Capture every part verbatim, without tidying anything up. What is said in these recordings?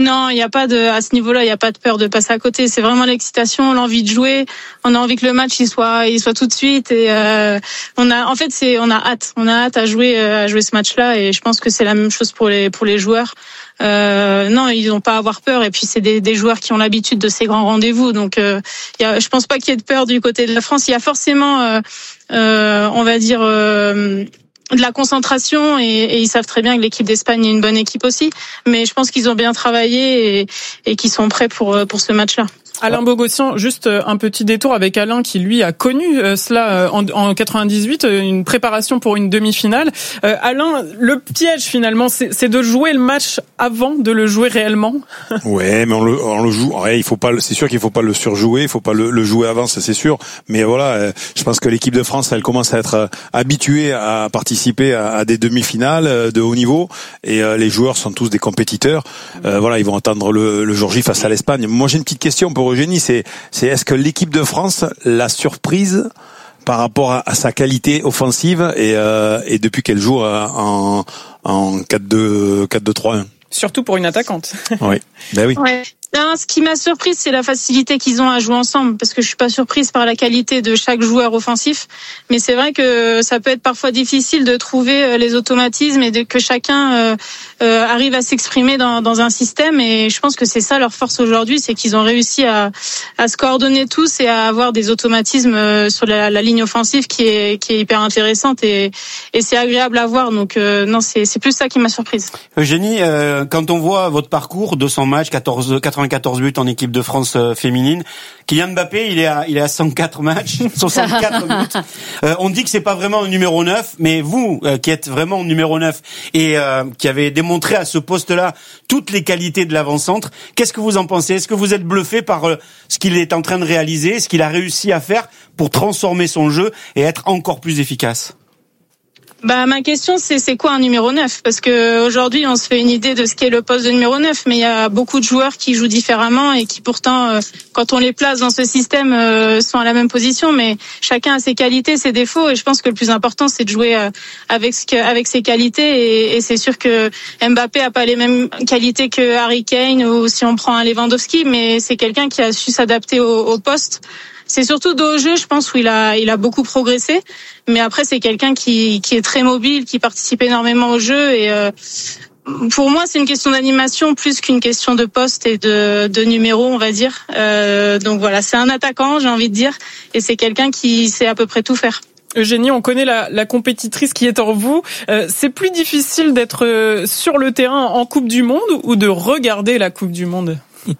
Non, il n'y a pas de, à ce niveau-là, il n'y a pas de peur de passer à côté. C'est vraiment l'excitation, l'envie de jouer. On a envie que le match il soit, il soit tout de suite. Et euh, on a, en fait, c'est, on a hâte, on a hâte à jouer, à jouer ce match-là. Et je pense que c'est la même chose pour les, pour les joueurs. Euh, non, ils n'ont pas à avoir peur. Et puis c'est des, des joueurs qui ont l'habitude de ces grands rendez-vous. Donc, euh, il y a, je pense pas qu'il y ait de peur du côté de la France. Il y a forcément, euh, euh, on va dire. Euh, de la concentration et, et ils savent très bien que l'équipe d'Espagne est une bonne équipe aussi, mais je pense qu'ils ont bien travaillé et, et qu'ils sont prêts pour pour ce match-là. Alain Bogossian, juste un petit détour avec Alain qui lui a connu cela en, en quatre-vingt-dix-huit, une préparation pour une demi-finale. Euh, Alain, le piège finalement, c'est, c'est de jouer le match avant de le jouer réellement. Ouais, mais on le, on le joue. Ouais, il faut pas. C'est sûr qu'il faut pas le surjouer, il faut pas le, le jouer avant, ça c'est sûr. Mais voilà, je pense que l'équipe de France, elle commence à être habituée à participer à, à des demi-finales de haut niveau, et euh, les joueurs sont tous des compétiteurs. Euh, voilà, ils vont attendre le, le jour J face à l'Espagne. Moi, j'ai une petite question pour Eugénie, c'est, c'est est-ce que l'équipe de France l'a surprise par rapport à, à sa qualité offensive et, euh, et depuis qu'elle joue en, en quatre deux trois un? Surtout pour une attaquante. Oui, ben oui. Ouais. Non, ce qui m'a surprise, c'est la facilité qu'ils ont à jouer ensemble, parce que je suis pas surprise par la qualité de chaque joueur offensif, mais c'est vrai que ça peut être parfois difficile de trouver les automatismes et de que chacun euh, euh, arrive à s'exprimer dans, dans un système, et je pense que c'est ça leur force aujourd'hui, c'est qu'ils ont réussi à, à se coordonner tous et à avoir des automatismes sur la, la ligne offensive qui est, qui est hyper intéressante, et, et c'est agréable à voir. Donc euh, non, c'est, c'est plus ça qui m'a surprise. Eugénie, euh, quand on voit votre parcours, deux cents matchs, quatorze, quatre-vingt-quatorze buts en équipe de France euh, féminine, Kylian Mbappé, il est à, il est à cent quatre matchs, soixante-quatre buts. Euh, on dit que c'est pas vraiment un numéro neuf, mais vous, euh, qui êtes vraiment numéro neuf et euh, qui avez démontré à ce poste-là toutes les qualités de l'avant-centre, qu'est-ce que vous en pensez? Est-ce que vous êtes bluffé par euh, ce qu'il est en train de réaliser, ce qu'il a réussi à faire pour transformer son jeu et être encore plus efficace? Bah, ma question, c'est, c'est quoi un numéro neuf? Parce que aujourd'hui, on se fait une idée de ce qu'est le poste de numéro neuf, mais il y a beaucoup de joueurs qui jouent différemment et qui pourtant, euh, quand on les place dans ce système, euh, sont à la même position, mais chacun a ses qualités, ses défauts, et je pense que le plus important, c'est de jouer euh, avec ce que, avec ses qualités, et, et c'est sûr que Mbappé a pas les mêmes qualités que Harry Kane, ou si on prend un Lewandowski, mais c'est quelqu'un qui a su s'adapter au, au poste. C'est surtout dos au jeu, je pense, où il a, il a beaucoup progressé. Mais après, c'est quelqu'un qui, qui est très mobile, qui participe énormément au jeu. Et euh, pour moi, c'est une question d'animation plus qu'une question de poste et de, de numéro, on va dire. Euh, donc voilà, c'est un attaquant, j'ai envie de dire. Et c'est quelqu'un qui sait à peu près tout faire. Eugénie, on connaît la, la compétitrice qui est en vous. Euh, c'est plus difficile d'être sur le terrain en Coupe du Monde ou de regarder la Coupe du Monde?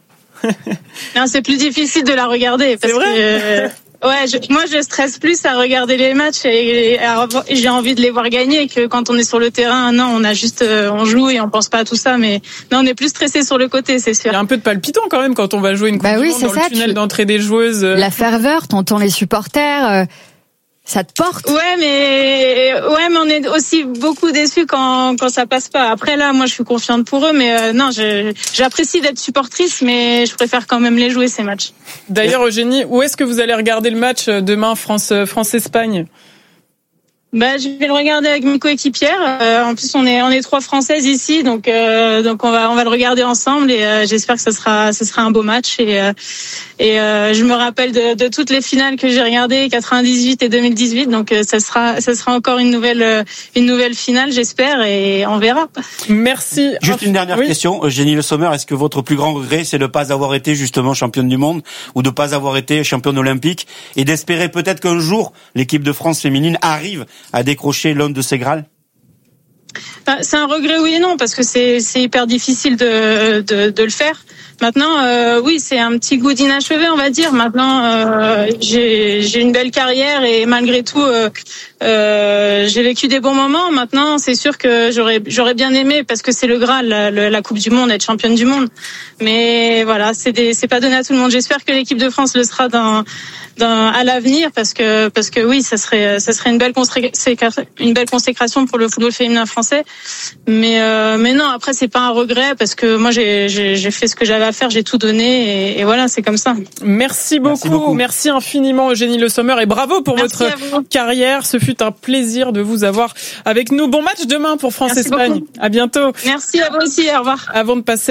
Non, c'est plus difficile de la regarder parce c'est vrai que euh, ouais, je, moi je stresse plus à regarder les matchs et, et, et j'ai envie de les voir gagner que quand on est sur le terrain. Non, on a juste euh, on joue et on pense pas à tout ça, mais non, on est plus stressé sur le côté, c'est sûr. Il y a un peu de palpitant quand même quand on va jouer une Coupe bah du oui, Monde dans ça, le tunnel tu... d'entrée des joueuses. La ferveur, t'entends les supporters. Euh... Ça te porte. Ouais, mais ouais, mais on est aussi beaucoup déçus quand quand ça passe pas. Après là, moi, je suis confiante pour eux, mais euh, non, je, j'apprécie d'être supportrice, mais je préfère quand même les jouer ces matchs. D'ailleurs, Eugénie, où est-ce que vous allez regarder le match demain, France France Espagne? Bah, je vais le regarder avec mes coéquipières. Euh, en plus, on est on est trois Françaises ici, donc euh, donc on va on va le regarder ensemble, et euh, j'espère que ça sera ça sera un beau match. Et euh, et euh, je me rappelle de, de toutes les finales que j'ai regardées, quatre-vingt-dix-huit et deux mille dix-huit. Donc euh, ça sera ça sera encore une nouvelle euh, une nouvelle finale, j'espère, et on verra. Merci. Juste une dernière oui. question, Eugénie Le Sommer, est-ce que votre plus grand regret, c'est de ne pas avoir été justement championne du monde ou de ne pas avoir été championne olympique, et d'espérer peut-être qu'un jour l'équipe de France féminine arrive à décrocher l'un de ces Graals? C'est un regret, oui et non, parce que c'est c'est hyper difficile de de, de le faire. Maintenant, euh, oui, c'est un petit goût d'inachevé, on va dire. Maintenant, euh, j'ai j'ai une belle carrière et malgré tout, euh, euh, j'ai vécu des bons moments. Maintenant, c'est sûr que j'aurais j'aurais bien aimé, parce que c'est le Graal, la, la Coupe du Monde, être championne du monde. Mais voilà, c'est des c'est pas donné à tout le monde. J'espère que l'équipe de France le sera dans dans à l'avenir, parce que parce que oui, ça serait ça serait une belle consécration, une belle consécration pour le football féminin français. Mais euh, mais non, après c'est pas un regret, parce que moi j'ai j'ai, j'ai fait ce que j'avais à faire, j'ai tout donné, et, et voilà, c'est comme ça. Merci beaucoup, merci beaucoup, merci infiniment Eugénie Le Sommer, et bravo pour merci votre carrière. Ce fut un plaisir de vous avoir avec nous. Bon match demain pour France-Espagne. À bientôt. Merci à vous aussi. Au revoir. Avant de passer